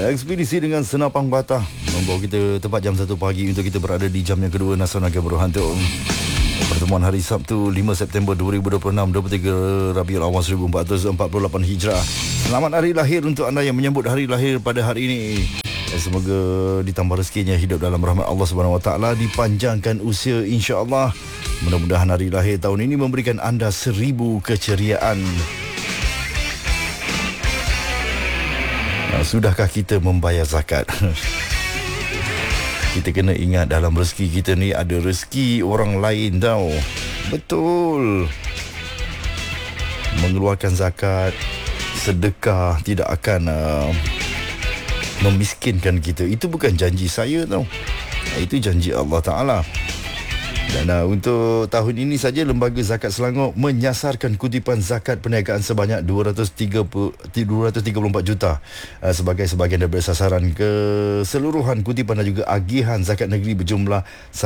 Ekspedisi dengan senapang Batah membawa kita tepat jam 1 pagi untuk kita berada di jam yang kedua Nasional Gambar Hantu. Pertemuan hari Sabtu 5 September 2026, 23 Rabiul Awal 1448 Hijrah. Selamat hari lahir untuk anda yang menyambut hari lahir pada hari ini. Semoga ditambah rezekinya, hidup dalam rahmat Allah Subhanahu Wa Taala, dipanjangkan usia insya-Allah. Mudah-mudahan hari lahir tahun ini memberikan anda 1000 keceriaan. Sudahkah kita membayar zakat? Kita kena ingat dalam rezeki kita ni ada rezeki orang lain tau. Betul. Mengeluarkan zakat, sedekah tidak akan memiskinkan kita. Itu bukan janji saya tau. Itu janji Allah Ta'ala. Dan untuk tahun ini saja Lembaga Zakat Selangor menyasarkan kutipan zakat perniagaan sebanyak 234 juta sebagai sebahagian daripada sasaran keseluruhan kutipan dan juga agihan zakat negeri berjumlah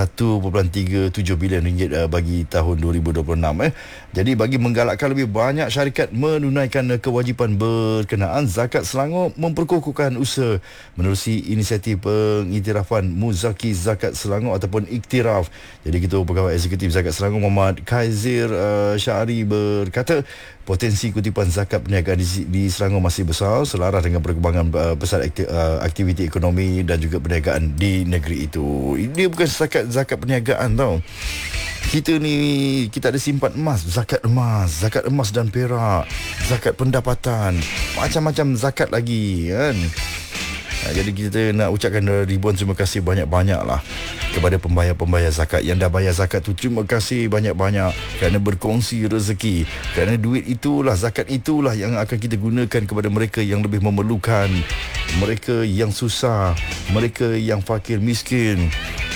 1.37 bilion ringgit bagi tahun 2026. Jadi bagi menggalakkan lebih banyak syarikat menunaikan kewajipan berkenaan, Zakat Selangor memperkukuhkan usaha menerusi inisiatif pengiktirafan Muzaki Zakat Selangor ataupun iktiraf. Jadi Pegawai Eksekutif Zakat Selangor Muhammad Khaizir Syahri berkata potensi kutipan zakat perniagaan di Selangor masih besar selaras dengan perkembangan besar aktiviti ekonomi dan juga perniagaan di negeri itu. Dia bukan zakat perniagaan tau. Kita ada simpan emas, zakat emas dan perak, zakat pendapatan, macam-macam zakat lagi kan. Jadi kita nak ucapkan ribuan terima kasih banyak-banyak lah kepada pembayar-pembayar zakat yang dah bayar zakat tu. Terima kasih banyak-banyak kerana berkongsi rezeki, kerana duit itulah, zakat itulah yang akan kita gunakan kepada mereka yang lebih memerlukan, mereka yang susah, mereka yang fakir miskin.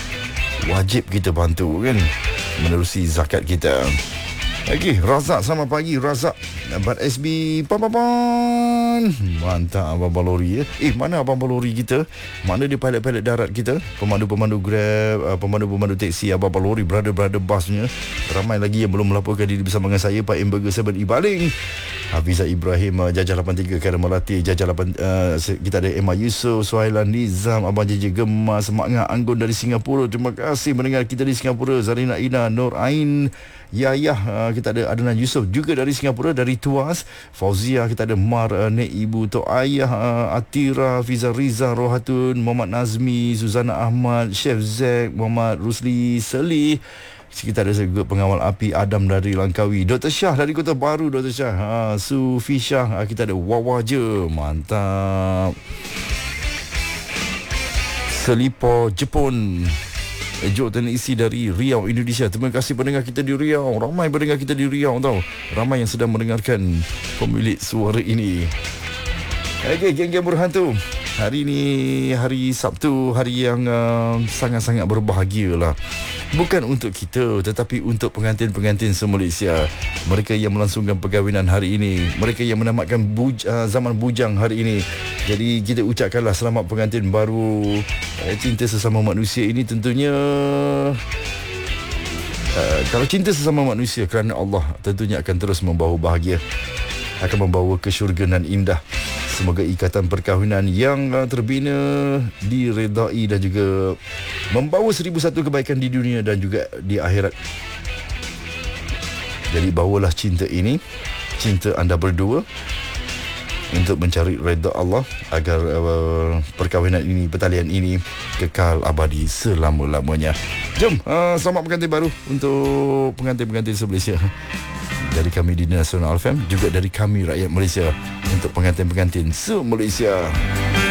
Wajib kita bantu kan menerusi zakat kita. Okey, Razak, selamat pagi Razak. Abang SB Papapan. Mantap Abang Lori mana Abang Lori kita? Mana dia pilot-pilot darat kita? Pemandu-pemandu Grab, pemandu-pemandu teksi, Abang Lori, brother busnya. Ramai lagi yang belum melaporkan diri bersama dengan saya, Pak Emburger 7 Ibaling, Hafizah Ibrahim, Jajah 83 Khairul Melati, Jajah 8, kita ada Emma Yusof, Suhailan Nizam, Abang JJ Gemas, Semangat Anggun dari Singapura. Terima kasih mendengar kita di Singapura. Zarina Ina, Nur Ain, Yayah, kita ada Adnan Yusof juga dari Singapura, dari Tuas. Fauzia, kita ada Mar, Nek Ibu, Tok Ayah, Atira, Fiza Riza, Rohatun, Muhammad Nazmi, Suzana Ahmad, Chef Zek, Muhammad Rusli Selih. Kita ada juga pengawal api Adam dari Langkawi, Dr. Syah dari Kota Baru, Dr. Syah, Sufi Syah, kita ada Wawa je, mantap. Selipo Jepun, Jordan isi dari Riau, Indonesia. Terima kasih pendengar kita di Riau. Ramai pendengar kita di Riau tau. Ramai yang sedang mendengarkan pemilik suara ini. Okey, geng-geng berhantu. Hari ini hari Sabtu, hari yang sangat-sangat berbahagia lah. Bukan untuk kita, tetapi untuk pengantin-pengantin se-Malaysia. Mereka yang melangsungkan perkahwinan hari ini, mereka yang menamatkan zaman bujang hari ini. Jadi kita ucapkanlah selamat pengantin baru. Cinta sesama manusia ini tentunya, kalau cinta sesama manusia kerana Allah, tentunya akan terus membawa bahagia, akan membawa ke syurga nan indah. Semoga ikatan perkahwinan yang terbina diredai dan juga membawa 1001 kebaikan di dunia dan juga di akhirat. Jadi bawalah cinta ini, cinta anda berdua, untuk mencari redha Allah agar perkahwinan ini, pertalian ini kekal abadi selama-lamanya. Jom, selamat pengantin baru untuk pengantin-pengantin se-Malaysia. Dari kami di Nasional FM, juga dari kami rakyat Malaysia, untuk pengantin-pengantin se-Malaysia.